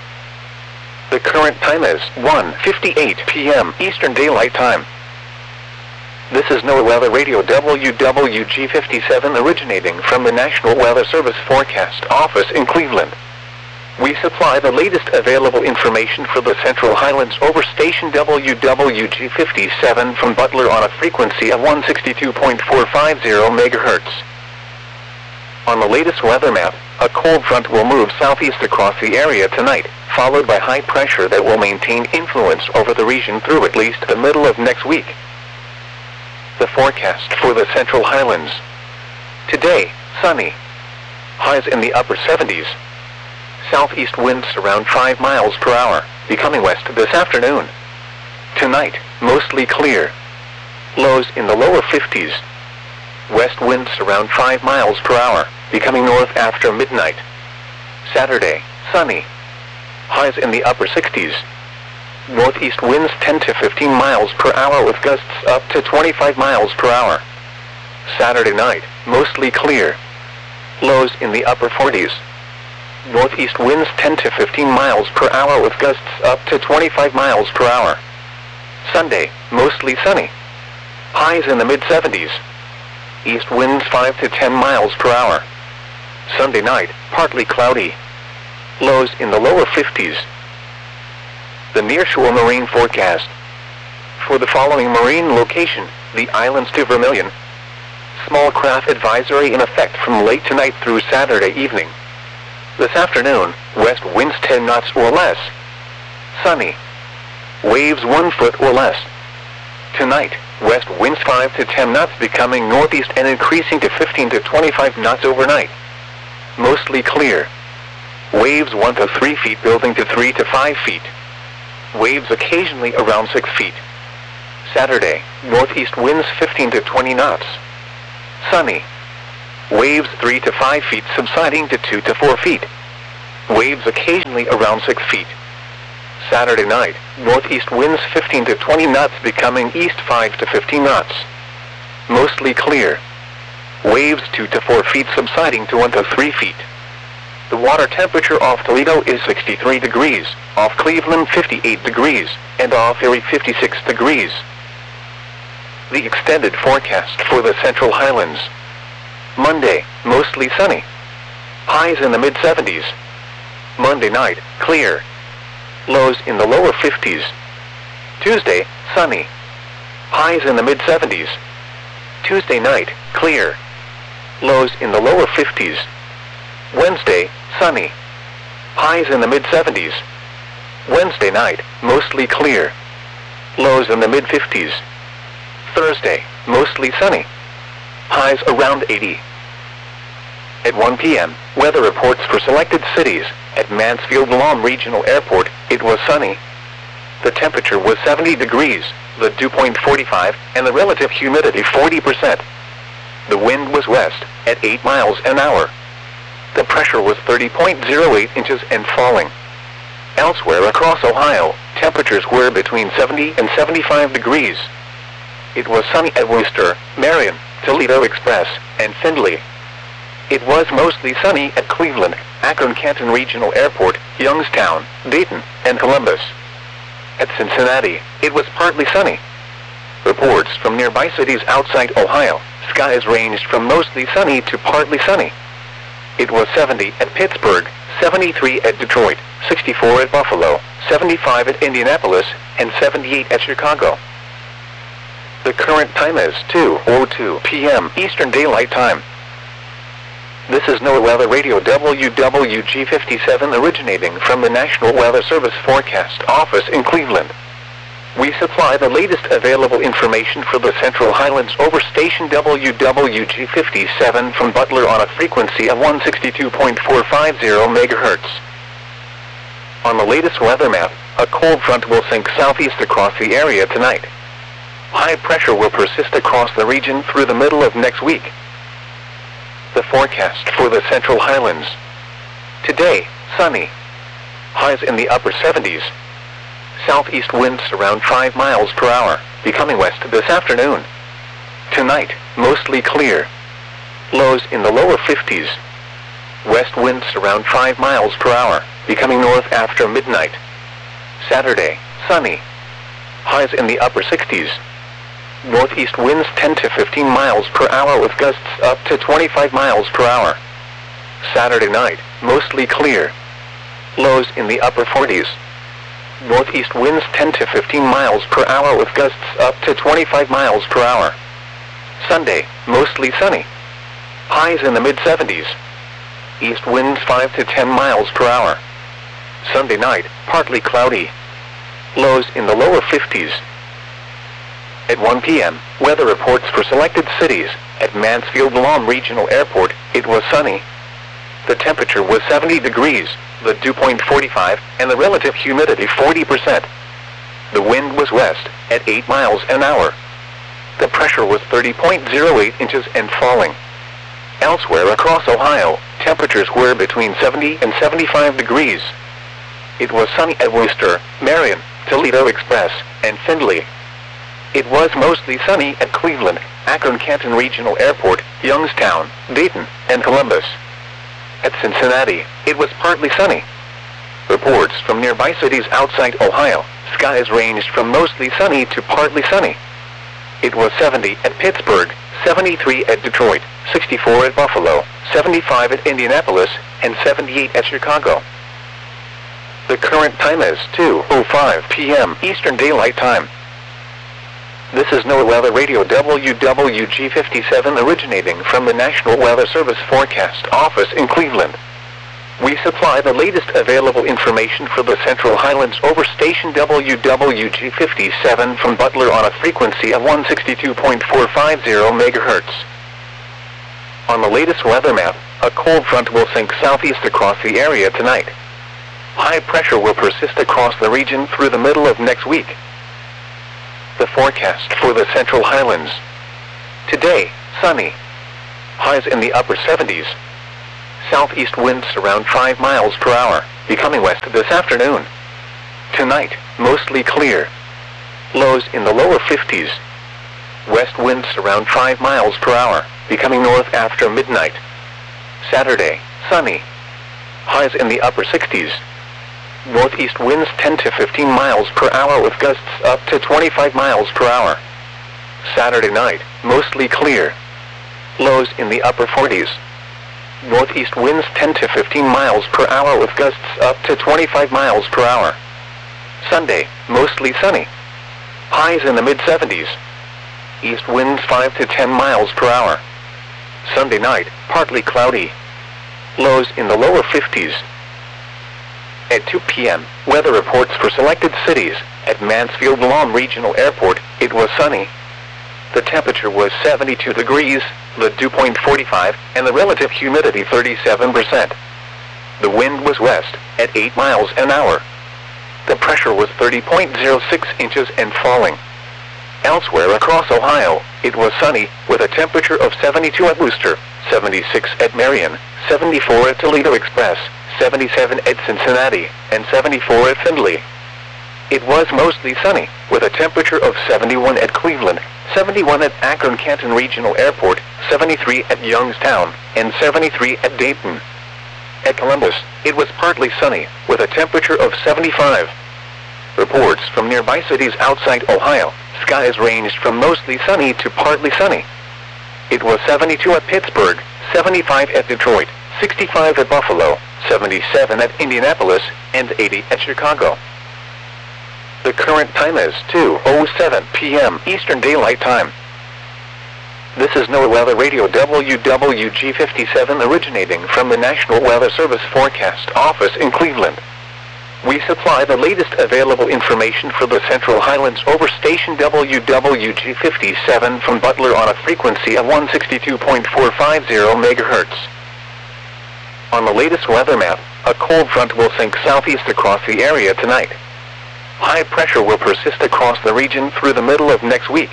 The current time is one fifty-eight p m Eastern Daylight Time. This is NOAA Weather Radio W W G fifty-seven originating from the National Weather Service Forecast Office in Cleveland. We supply the latest available information for the Central Highlands over station W W G fifty-seven from Butler on a frequency of one sixty-two point four five zero megahertz. On the latest weather map, a cold front will move southeast across the area tonight, followed by high pressure that will maintain influence over the region through at least the middle of next week. The forecast for the Central Highlands. Today, sunny. Highs in the upper seventies. Southeast winds around five miles per hour, becoming west this afternoon. Tonight, mostly clear. Lows in the lower fifties. West winds around five miles per hour, becoming north after midnight. Saturday, sunny. Highs in the upper sixties. Northeast winds ten to fifteen miles per hour with gusts up to twenty-five miles per hour. Saturday night, mostly clear. Lows in the upper forties. Northeast winds ten to fifteen miles per hour with gusts up to twenty-five miles per hour. Sunday, mostly sunny. Highs in the mid seventies. East winds five to ten miles per hour. Sunday night, partly cloudy. Lows in the lower fifties. The nearshore marine forecast. For the following marine location, the islands to Vermilion. Small craft advisory in effect from late tonight through Saturday evening. This afternoon, west winds ten knots or less. Sunny. Waves one foot or less. Tonight, west winds five to ten knots becoming northeast and increasing to fifteen to twenty-five knots overnight. Mostly clear. Waves one to three feet building to three to five feet. Waves occasionally around six feet. Saturday, northeast winds fifteen to twenty knots. Sunny. Waves three to five feet subsiding to two to four feet. Waves occasionally around six feet. Saturday night, northeast winds fifteen to twenty knots becoming east five to fifteen knots. Mostly clear. Waves two to four feet subsiding to one to three feet. The water temperature off Toledo is sixty-three degrees, off Cleveland fifty-eight degrees, and off Erie fifty-six degrees. The extended forecast for the Central Highlands. Monday, mostly sunny. Highs in the mid seventies. Monday night, clear. Lows in the lower fifties. Tuesday, sunny. Highs in the mid seventies. Tuesday night, clear. Lows in the lower fifties. Wednesday, sunny. Highs in the mid seventies. Wednesday night, mostly clear. Lows in the mid fifties. Thursday, mostly sunny. Highs around eighty. At one p m, weather reports for selected cities. At Mansfield-Lom Regional Airport, it was sunny. The temperature was seventy degrees, the dew point forty-five, and the relative humidity forty percent. The wind was west, at eight miles an hour. The pressure was thirty point zero eight inches and falling. Elsewhere across Ohio, temperatures were between seventy and seventy-five degrees. It was sunny at Wooster, Marion, Toledo Express, and Findlay. It was mostly sunny at Cleveland, Akron-Canton Regional Airport, Youngstown, Dayton, and Columbus. At Cincinnati, it was partly sunny. Reports from nearby cities outside Ohio, skies ranged from mostly sunny to partly sunny. It was seventy at Pittsburgh, seventy-three at Detroit, sixty-four at Buffalo, seventy-five at Indianapolis, and seventy-eight at Chicago. The current time is two oh two p m Eastern Daylight Time. This is NOAA Weather Radio W W G fifty-seven originating from the National Weather Service Forecast Office in Cleveland. We supply the latest available information for the Central Highlands over station W W G fifty-seven from Butler on a frequency of one sixty-two point four five zero megahertz. On the latest weather map, a cold front will sink southeast across the area tonight. High pressure will persist across the region through the middle of next week. The forecast for the Central Highlands. Today, sunny. Highs in the upper seventies. Southeast winds around five miles per hour, becoming west this afternoon. Tonight, mostly clear. Lows in the lower fifties. West winds around five miles per hour, becoming north after midnight. Saturday, sunny. Highs in the upper sixties. Northeast winds ten to fifteen miles per hour with gusts up to twenty-five miles per hour. Saturday night, mostly clear. Lows in the upper forties. Northeast winds ten to fifteen miles per hour with gusts up to twenty-five miles per hour. Sunday, mostly sunny. Highs in the mid seventies. East winds five to ten miles per hour. Sunday night, partly cloudy. Lows in the lower fifties. At one p m, weather reports for selected cities. At Mansfield-Lom Regional Airport, it was sunny. The temperature was seventy degrees, the dew point forty-five, and the relative humidity forty percent. The wind was west, at eight miles an hour. The pressure was thirty point zero eight inches and falling. Elsewhere across Ohio, temperatures were between seventy and seventy-five degrees. It was sunny at Wooster, Marion, Toledo Express, and Findlay. It was mostly sunny at Cleveland, Akron-Canton Regional Airport, Youngstown, Dayton, and Columbus. At Cincinnati, it was partly sunny. Reports from nearby cities outside Ohio, skies ranged from mostly sunny to partly sunny. It was seventy at Pittsburgh, seventy-three at Detroit, sixty-four at Buffalo, seventy-five at Indianapolis, and seventy-eight at Chicago. The current time is two oh five p m Eastern Daylight Time. This is NOAA Weather Radio W W G fifty-seven originating from the National Weather Service Forecast Office in Cleveland. We supply the latest available information for the Central Highlands over station W W G fifty-seven from Butler on a frequency of one sixty-two point four five zero megahertz. On the latest weather map, a cold front will sink southeast across the area tonight. High pressure will persist across the region through the middle of next week. The forecast for the Central Highlands. Today, sunny. Highs in the upper seventies. Southeast winds around five miles per hour, becoming west this afternoon. Tonight, mostly clear. Lows in the lower fifties. West winds around five miles per hour, becoming north after midnight. Saturday, sunny. Highs in the upper sixties. Northeast winds ten to fifteen miles per hour with gusts up to twenty-five miles per hour. Saturday night, mostly clear. Lows in the upper forties. Northeast winds ten to fifteen miles per hour with gusts up to twenty-five miles per hour. Sunday, mostly sunny. Highs in the mid seventies. East winds five to ten miles per hour. Sunday night, partly cloudy. Lows in the lower fifties. At two p m, weather reports for selected cities. At Mansfield-Lawn Regional Airport, it was sunny. The temperature was seventy-two degrees, the dew point forty-five, and the relative humidity thirty-seven percent. The wind was west, at eight miles an hour. The pressure was thirty point zero six inches and falling. Elsewhere across Ohio, it was sunny, with a temperature of seventy-two at Wooster, seventy-six at Marion, seventy-four at Toledo Express, seventy-seven at Cincinnati, and seventy-four at Findlay. It was mostly sunny, with a temperature of seventy-one at Cleveland, seventy-one at Akron-Canton Regional Airport, seventy-three at Youngstown, and seventy-three at Dayton. At Columbus, it was partly sunny, with a temperature of seventy-five. Reports from nearby cities outside Ohio, skies ranged from mostly sunny to partly sunny. It was seventy-two at Pittsburgh, seventy-five at Detroit, sixty-five at Buffalo, seventy-seven at Indianapolis, and eighty at Chicago. The current time is two oh seven p m Eastern Daylight Time. This is NOAA Weather Radio W W G fifty-seven originating from the National Weather Service Forecast Office in Cleveland. We supply the latest available information for the Central Highlands over station W W G fifty-seven from Butler on a frequency of one sixty-two point four five zero megahertz. On the latest weather map, a cold front will sink southeast across the area tonight. High pressure will persist across the region through the middle of next week.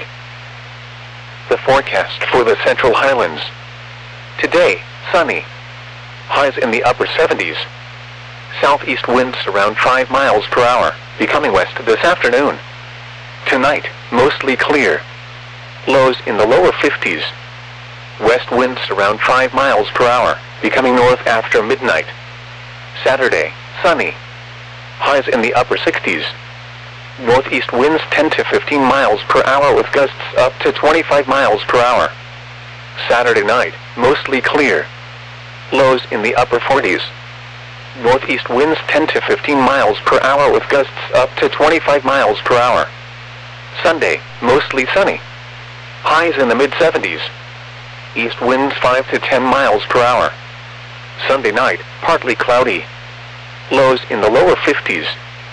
The forecast for the Central Highlands. Today, sunny. Highs in the upper seventies. Southeast winds around five miles per hour, becoming west this afternoon. Tonight, mostly clear. Lows in the lower fifties. West winds around five miles per hour, becoming north after midnight. Saturday, sunny. Highs in the upper sixties. Northeast winds ten to fifteen miles per hour with gusts up to twenty-five miles per hour. Saturday night, mostly clear. Lows in the upper forties. Northeast winds ten to fifteen miles per hour with gusts up to twenty-five miles per hour. Sunday, mostly sunny. Highs in the mid seventies. East winds five to ten miles per hour. Sunday night, partly cloudy. Lows in the lower fifties.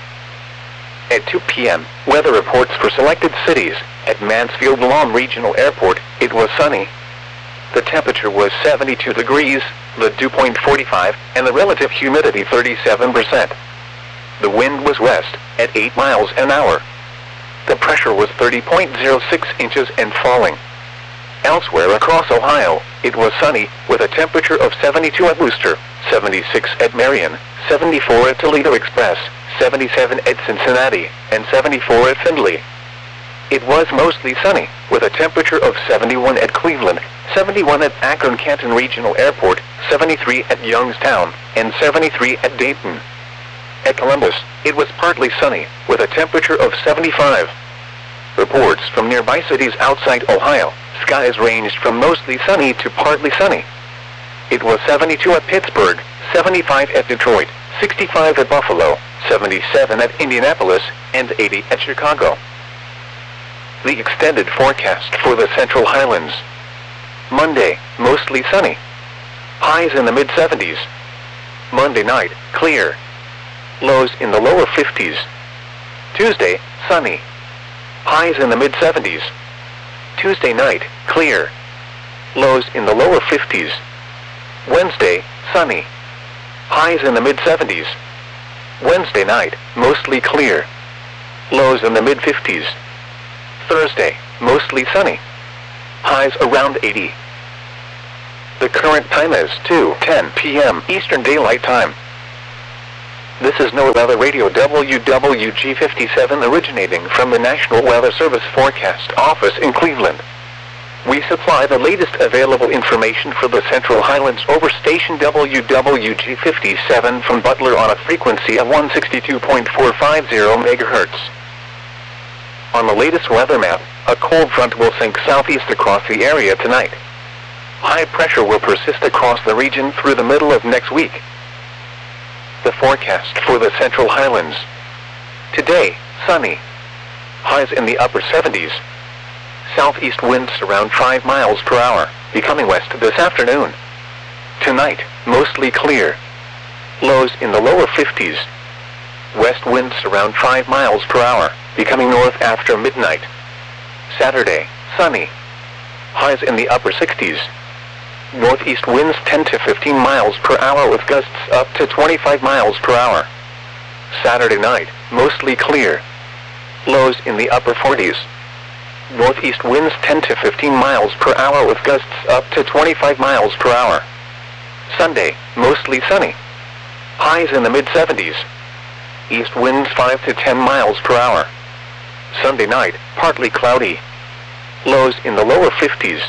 At two p m, weather reports for selected cities. At Mansfield-Lawn Regional Airport, it was sunny. The temperature was seventy-two degrees, the dew point forty-five, and the relative humidity thirty-seven percent. The wind was west, at eight miles an hour. The pressure was thirty point zero six inches and falling. Elsewhere across Ohio, it was sunny, with a temperature of seventy-two at Wooster, seventy-six at Marion, seventy-four at Toledo Express, seventy-seven at Cincinnati, and seventy-four at Findlay. It was mostly sunny, with a temperature of seventy-one at Cleveland, seventy-one at Akron-Canton Regional Airport, seventy-three at Youngstown, and seventy-three at Dayton. At Columbus, it was partly sunny, with a temperature of seventy-five. Reports from nearby cities outside Ohio, skies ranged from mostly sunny to partly sunny. It was seventy-two at Pittsburgh, seventy-five at Detroit, sixty-five at Buffalo, seventy-seven at Indianapolis, and eighty at Chicago. The extended forecast for the Central Highlands. Monday, mostly sunny. Highs in the mid seventies. Monday night, clear. Lows in the lower fifties. Tuesday, sunny. Highs in the mid seventies. Tuesday night, clear. Lows in the lower fifties. Wednesday, sunny. Highs in the mid seventies. Wednesday night, mostly clear. Lows in the mid fifties. Thursday, mostly sunny. Highs around eighty. The current time is two ten p m Eastern Daylight Time. This is NOAA Weather Radio W W G fifty-seven originating from the National Weather Service Forecast Office in Cleveland. We supply the latest available information for the Central Highlands over station W W G fifty-seven from Butler on a frequency of one sixty-two point four five zero megahertz. On the latest weather map, a cold front will sink southeast across the area tonight. High pressure will persist across the region through the middle of next week. The forecast for the Central Highlands. Today, sunny. Highs in the upper seventies. Southeast winds around five miles per hour, becoming west this afternoon. Tonight, mostly clear. Lows in the lower fifties. West winds around five miles per hour, becoming north after midnight. Saturday, sunny. Highs in the upper sixties. Northeast winds ten to fifteen miles per hour with gusts up to twenty-five miles per hour. Saturday night, mostly clear. Lows in the upper forties. Northeast winds ten to fifteen miles per hour with gusts up to twenty-five miles per hour. Sunday, mostly sunny. Highs in the mid seventies. East winds five to ten miles per hour. Sunday night, partly cloudy. Lows in the lower fifties.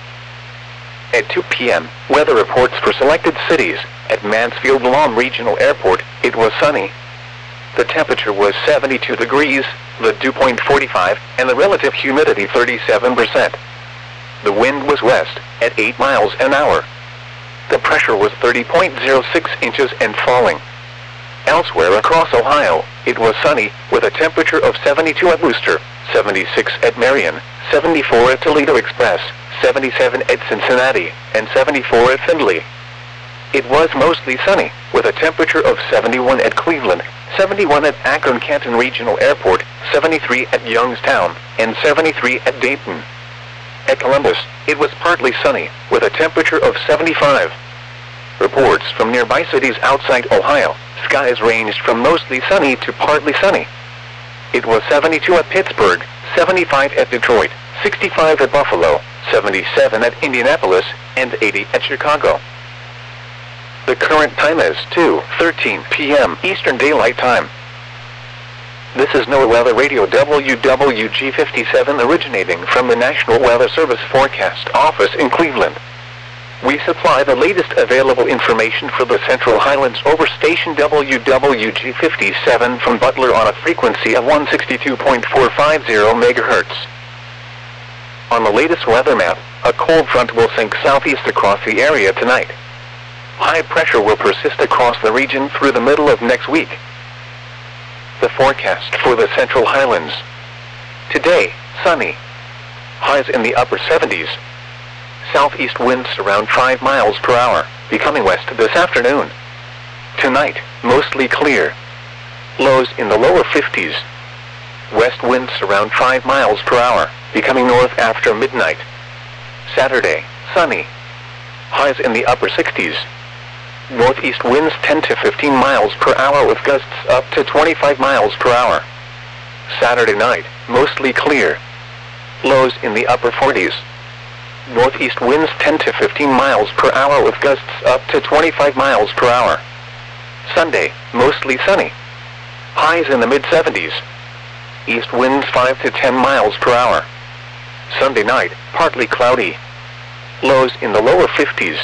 At two p m, weather reports for selected cities. At Mansfield-Lam Regional Airport, it was sunny. The temperature was seventy-two degrees, the dew point forty-five, and the relative humidity thirty-seven percent. The wind was west, at eight miles an hour. The pressure was thirty point zero six inches and falling. Elsewhere across Ohio, it was sunny, with a temperature of seventy-two at Wooster, seventy-six at Marion, seventy-four at Toledo Express, seventy-seven at Cincinnati, and seventy-four at Findlay. It was mostly sunny, with a temperature of seventy-one at Cleveland, seventy-one at Akron-Canton Regional Airport, seventy-three at Youngstown, and seventy-three at Dayton. At Columbus, it was partly sunny, with a temperature of seventy-five. Reports from nearby cities outside Ohio, skies ranged from mostly sunny to partly sunny. It was seventy-two at Pittsburgh, seventy-five at Detroit, sixty-five at Buffalo, seventy-seven at Indianapolis, and eighty at Chicago. The current time is two thirteen p m Eastern Daylight Time. This is NOAA Weather Radio W W G fifty-seven originating from the National Weather Service Forecast Office in Cleveland. We supply the latest available information for the Central Highlands over station W W G fifty-seven from Butler on a frequency of one sixty-two point four five zero megahertz. On the latest weather map, a cold front will sink southeast across the area tonight. High pressure will persist across the region through the middle of next week. The forecast for the Central Highlands. Today, sunny. Highs in the upper seventies. Southeast winds around five miles per hour, becoming west this afternoon. Tonight, mostly clear. Lows in the lower fifties. West winds around five miles per hour, becoming north after midnight. Saturday, sunny. Highs in the upper sixties. Northeast winds ten to fifteen miles per hour with gusts up to twenty-five miles per hour. Saturday night, mostly clear. Lows in the upper forties. Northeast winds ten to fifteen miles per hour with gusts up to twenty-five miles per hour. Sunday, mostly sunny. Highs in the mid seventies. East winds five to ten miles per hour. Sunday night, partly cloudy. Lows in the lower fifties.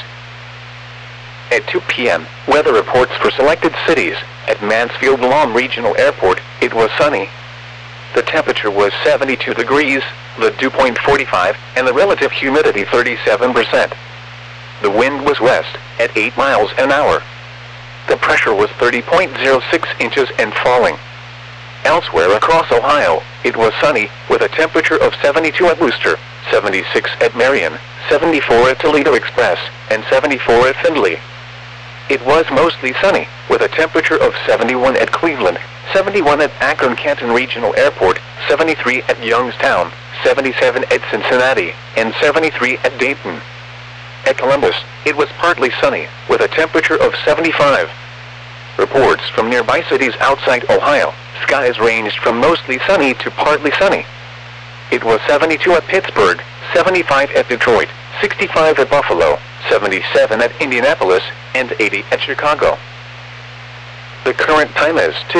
At two p m, weather reports for selected cities. At Mansfield-Lam Regional Airport, it was sunny. The temperature was seventy-two degrees, the dew point forty-five, and the relative humidity thirty-seven percent. The wind was west, at eight miles an hour. The pressure was thirty point zero six inches and falling. Elsewhere across Ohio, it was sunny, with a temperature of seventy-two at Wooster, seventy-six at Marion, seventy-four at Toledo Express, and seventy-four at Findlay. It was mostly sunny, with a temperature of seventy-one at Cleveland, seventy-one at Akron-Canton Regional Airport, seventy-three at Youngstown, seventy-seven at Cincinnati, and seventy-three at Dayton. At Columbus, it was partly sunny, with a temperature of seventy-five. Reports from nearby cities outside Ohio, skies ranged from mostly sunny to partly sunny. It was seventy-two at Pittsburgh, seventy-five at Detroit, sixty-five at Buffalo, seventy-seven at Indianapolis, and eighty at Chicago. The current time is two